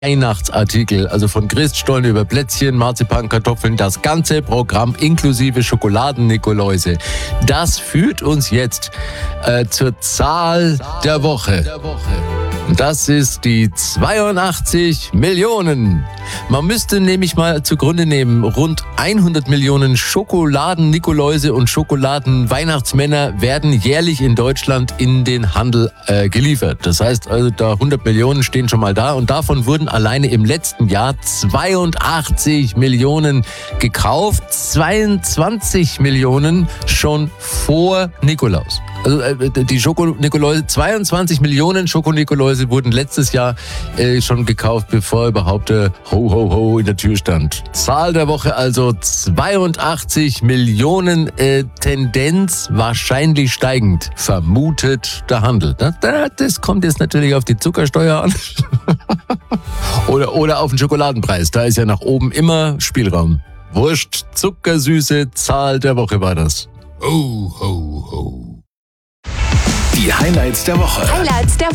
Weihnachtsartikel, also von Christstollen über Plätzchen, Marzipan, Kartoffeln, das ganze Programm inklusive Schokoladen-Nikoläuse. Das führt uns jetzt zur Zahl der Woche. Das ist die 82 Millionen. Man müsste nämlich mal zugrunde nehmen, rund 100 Millionen Schokoladen-Nikoläuse und Schokoladen-Weihnachtsmänner werden jährlich in Deutschland in den Handel geliefert. Das heißt also, da 100 Millionen stehen schon mal da und davon wurden alleine im letzten Jahr 82 Millionen gekauft, 22 Millionen schon vor Nikolaus. Also die Schoko-Nikoläuse, 22 Millionen Schoko-Nikoläuse wurden letztes Jahr schon gekauft, bevor überhaupt der Ho, Ho, Ho in der Tür stand. Zahl der Woche also 82 Millionen, Tendenz wahrscheinlich steigend, vermutet der Handel. Das kommt jetzt natürlich auf die Zuckersteuer an oder auf den Schokoladenpreis. Da ist ja nach oben immer Spielraum. Wurscht, zuckersüße Zahl der Woche war das. Ho, ho, ho. Die Highlights der Woche.